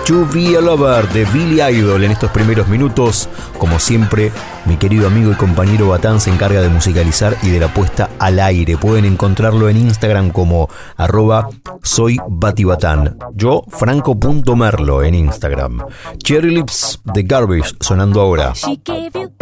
To Be a Lover de Billy Idol en estos primeros minutos. Como siempre, mi querido amigo y compañero Batán se encarga de musicalizar y de la puesta al aire. Pueden encontrarlo en Instagram como @soyBatibatán. Yo, Franco.merlo en Instagram. Cherry Lips de Garbage sonando ahora.